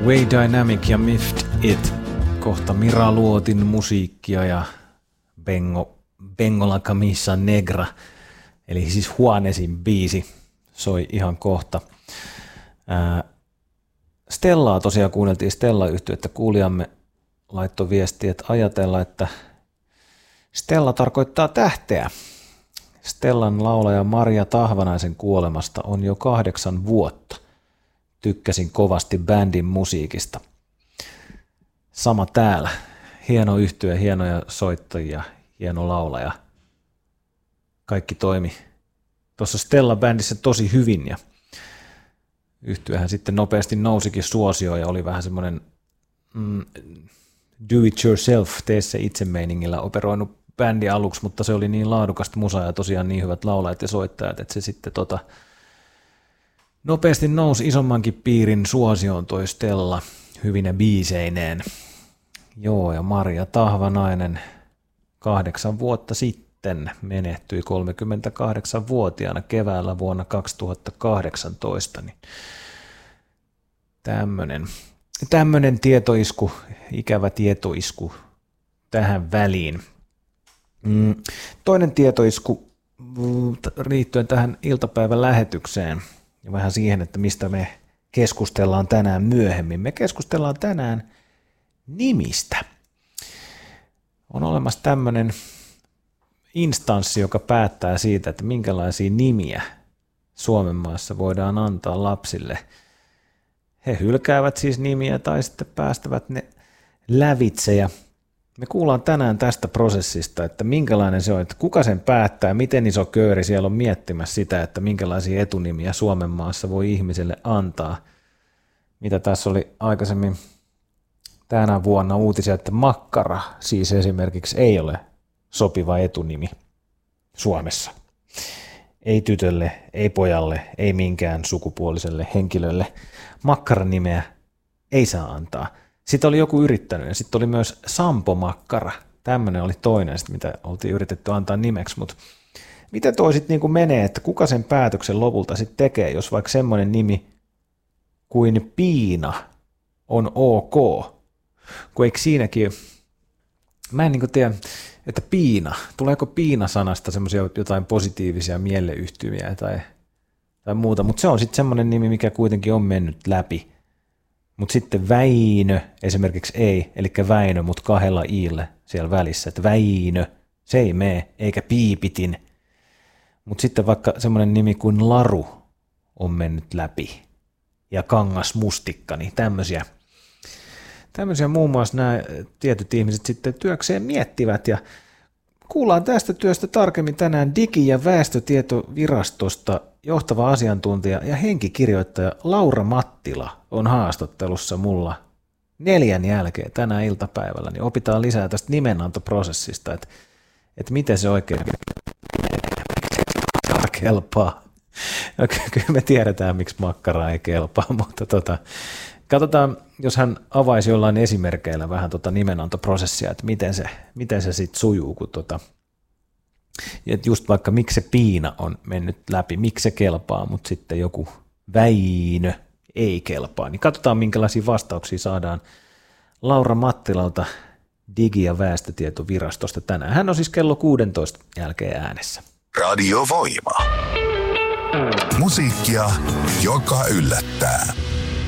Way Dynamic ja Miffed It. Kohta Mira Luotin musiikkia ja Bengo la Camisa Negra, eli siis Juanesin biisi, soi ihan kohta. Stellaa tosiaan kuunneltiin, Stella-yhtyettä, kuulijamme laittoi viestiä, että ajatella, että Stella tarkoittaa tähteä. Stellan laulaja Maria Tahvanaisen kuolemasta on jo 8 vuotta. Tykkäsin kovasti bändin musiikista. Sama täällä. Hieno yhtye, hienoja soittajia, hieno laulaja. Kaikki toimi tuossa Stella-bändissä tosi hyvin ja yhtyehän sitten nopeasti nousikin suosioon ja oli vähän semmoinen do it yourself, tee se itse meiningillä operoinut bändi aluksi, mutta se oli niin laadukasta musaa ja tosiaan niin hyvät laulajat ja soittajat, että se sitten nopeasti nousi isommankin piirin suosioon toi Stella hyvine biiseineen. Joo, ja Maria Tahvanainen 8 vuotta sitten menehtyi 38-vuotiaana keväällä vuonna 2018. Niin tämmönen tietoisku, ikävä tietoisku tähän väliin. Toinen tietoisku liittyen tähän iltapäivän lähetykseen ja vähän siihen, että mistä me keskustellaan tänään myöhemmin. Me keskustellaan tänään nimistä. On olemassa tämmöinen instanssi, joka päättää siitä, että minkälaisia nimiä Suomen maassa voidaan antaa lapsille. He hylkäävät siis nimiä tai sitten päästävät ne lävitse ja me kuullaan tänään tästä prosessista, että minkälainen se on, että kuka sen päättää, miten iso kööri siellä on miettimässä sitä, että minkälaisia etunimiä Suomen maassa voi ihmiselle antaa. Mitä tässä oli aikaisemmin tänä vuonna uutisia, että makkara siis esimerkiksi ei ole sopiva etunimi Suomessa. Ei tytölle, ei pojalle, ei minkään sukupuoliselle henkilölle. Makkaranimeä ei saa antaa. Sitten oli joku yrittänyt ja sitten oli myös Sampo Makkara. Tämmöinen oli toinen, mitä oltiin yritetty antaa nimeksi. Mutta miten toi sitten niinku menee, että kuka sen päätöksen lopulta sitten tekee, jos vaikka semmoinen nimi kuin Piina on ok? Kun eikö siinäkin, mä en niinku tiedä, että Piina, tuleeko Piina-sanasta semmoisia jotain positiivisia mieleyhtymiä tai muuta, mutta se on sitten semmoinen nimi, mikä kuitenkin on mennyt läpi. Mutta sitten Väinö esimerkiksi ei, eli Väinö, mutta 2 iille siellä välissä, että Väinö, se ei mene, eikä Piipitin. Mutta sitten vaikka semmoinen nimi kuin Laru on mennyt läpi ja Kangasmustikka, niin tämmöisiä muun muassa nämä tietyt ihmiset sitten työkseen miettivät ja kuullaan tästä työstä tarkemmin tänään Digi- ja väestötietovirastosta johtava asiantuntija ja henkikirjoittaja Laura Mattila on haastattelussa mulla 4 jälkeen tänä iltapäivällä, niin opitaan lisää tästä nimenantoprosessista, että miten se oikein kelpaa. No, kyllä me tiedetään, miksi makkara ei kelpaa, mutta katsotaan, jos hän avaisi jollain esimerkkeillä vähän nimenantoprosessia, että miten se sitten sujuu, kun että just vaikka miksi se Piina on mennyt läpi, miksi se kelpaa, mutta sitten joku Väinö ei kelpaa, niin katsotaan minkälaisia vastauksia saadaan Laura Mattilalta Digi- ja väestötietovirastosta tänään. Hän on siis kello 16 jälkeen äänessä. Radio Voima. Musiikkia, joka yllättää.